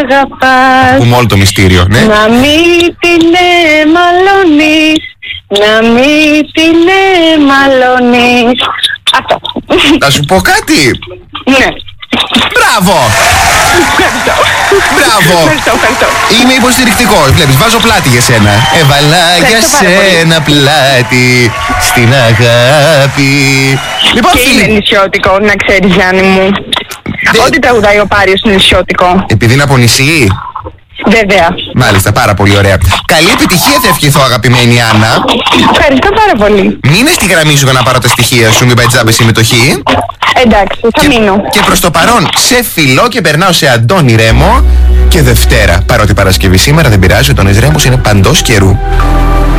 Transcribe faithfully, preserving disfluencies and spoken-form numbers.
αγαπάς. Πούμε όλο το μυστήριο, ναι. Να μην την εμαλώνεις, να μην την εμαλώνεις. Αυτό. Θα σου πω κάτι. Ναι. Μπράβο! Ευχαριστώ. Μπράβο! Ευχαριστώ, ευχαριστώ. Είμαι υποστηρικτικός. Βλέπεις, βάζω πλάτη για σένα. Έβαλα για Ευχαριστώ πάρα σένα πλάτη στην αγάπη. Λοιπόν, Και είναι φίλοι, νησιώτικο, να ξέρεις, Γιάννη μου. Ναι. Ό,τι τραγουδάει ο Πάριος είναι νησιώτικο. επειδή είναι από νησί. Βέβαια. Μάλιστα, πάρα πολύ ωραία. Καλή επιτυχία θα ευχηθώ, αγαπημένη Άννα. Ευχαριστώ πάρα πολύ. Μείνε στη γραμμή σου για να πάρω τα στοιχεία σου, μην πάει τζάμπε συμμετοχή. Εντάξει, θα Και, μείνω. και προς το παρόν σε φιλό και περνάω σε Αντώνη Ρέμο και Δευτέρα. Παρότι Παρασκευή σήμερα δεν πειράζει, ο Αντώνης Ρέμος είναι παντός καιρού.